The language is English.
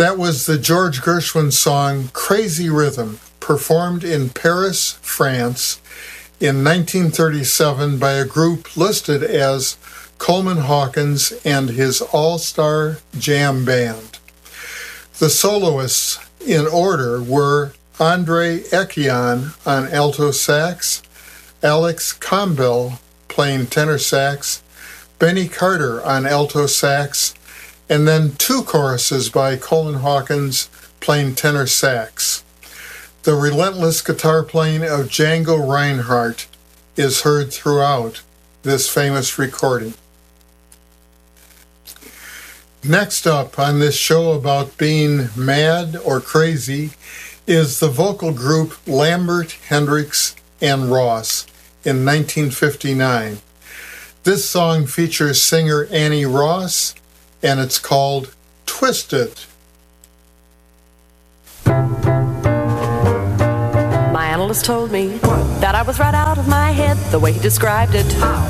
That was the George Gershwin song Crazy Rhythm, performed in Paris, France in 1937 by a group listed as Coleman Hawkins and his All-Star Jam Band. The soloists in order were Andre Ekian on alto sax, Alex Campbell playing tenor sax, Benny Carter on alto sax, and then two choruses by Coleman Hawkins playing tenor sax. The relentless guitar playing of Django Reinhardt is heard throughout this famous recording. Next up on this show about being mad or crazy is the vocal group Lambert, Hendricks, and Ross in 1959. This song features singer Annie Ross, and it's called Twisted. My analyst told me that I was right out of my head the way he described it.